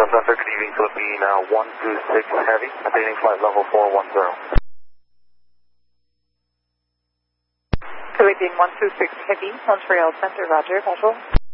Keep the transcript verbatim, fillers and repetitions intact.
Center, good evening, Philippine uh, one two six Heavy, attaining flight level four one zero. Philippine one two six Heavy, Montreal Center, Roger, visual.